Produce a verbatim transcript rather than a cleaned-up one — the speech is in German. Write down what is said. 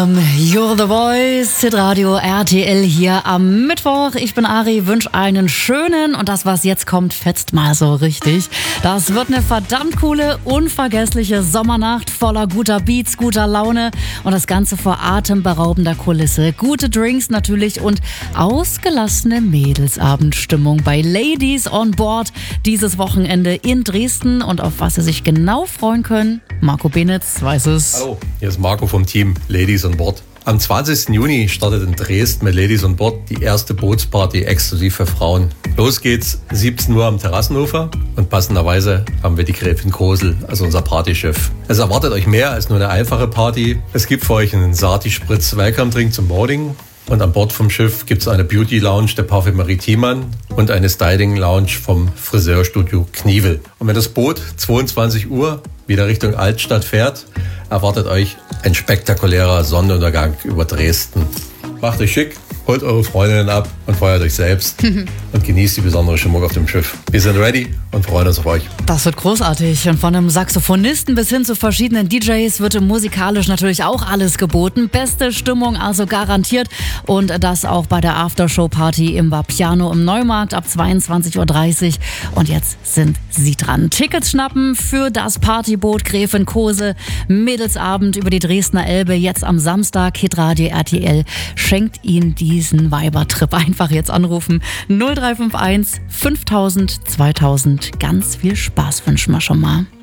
You're the Voice, Hitradio R T L hier am Mittwoch. Ich bin Ari, wünsche einen schönen und das, was jetzt kommt, fetzt mal so richtig. Das wird eine verdammt coole, unvergessliche Sommernacht voller guter Beats, guter Laune und das Ganze vor atemberaubender Kulisse. Gute Drinks natürlich und ausgelassene Mädelsabendstimmung bei Ladies on Board dieses Wochenende in Dresden. Und auf was Sie sich genau freuen können, Marco Benitz weiß es. Hallo, hier ist Marco vom Team Ladies on Board. Am zwanzigsten Juni startet in Dresden mit Ladies on Board die erste Bootsparty exklusiv für Frauen. Los geht's siebzehn Uhr am Terrassenufer und passenderweise haben wir die Gräfin Kosel als unser Partyschiff. Es erwartet euch mehr als nur eine einfache Party. Es gibt für euch einen Sati-Spritz-Welcome-Drink zum Boarding. Und an Bord vom Schiff gibt es eine Beauty-Lounge der Parfümerie Thiemann und eine Styling-Lounge vom Friseurstudio Knievel. Und wenn das Boot zweiundzwanzig Uhr wieder Richtung Altstadt fährt, erwartet euch ein spektakulärer Sonnenuntergang über Dresden. Macht euch schick, holt eure Freundinnen ab und feiert euch selbst und genießt die besondere Stimmung auf dem Schiff. Wir sind ready und freuen uns auf euch. Das wird großartig. Und von einem Saxophonisten bis hin zu verschiedenen D Js wird musikalisch natürlich auch alles geboten. Beste Stimmung also garantiert. Und das auch bei der Aftershow-Party im Vapiano im Neumarkt ab zweiundzwanzig Uhr dreißig. Und jetzt sind Sie dran. Tickets schnappen für das Partyboot Gräfin Kosel. Mädelsabend über die Dresdner Elbe jetzt am Samstag. Hitradio R T L schenkt Ihnen diesen Weibertrip. Einfach jetzt anrufen. null drei fünf eins fünftausend zweitausend. Ganz viel Spaß wünschen wir schon mal.